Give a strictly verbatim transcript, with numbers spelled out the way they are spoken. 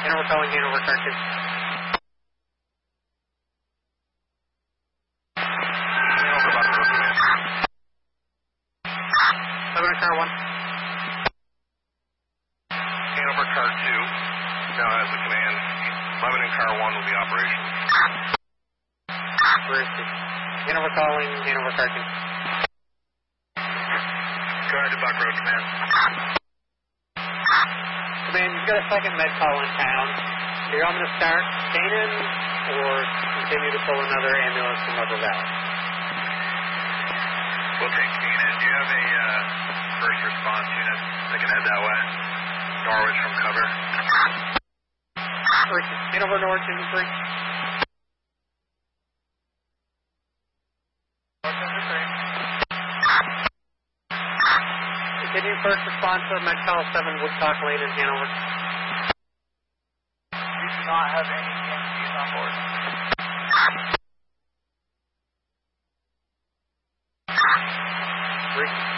Hanover calling Hanover car two. Hanover about to road command. Seven car one. Hanover car two now has the command. eleven and car one will be operational. Where is he? Hanover calling Hanover car two. Go ahead to Buck Road command. Command, you've got a second med call in town. Do you want me to start Canaan or continue to pull another ambulance from Upper Valley? We'll take Canaan. Do you have a uh, first response unit that can head that way? Norwich from cover. Hanover Norwich Infantry. Norwich Infantry. Continue first response for med call seven Woodcock Lane in Hanover. We do not have any E M Ts on board. Three.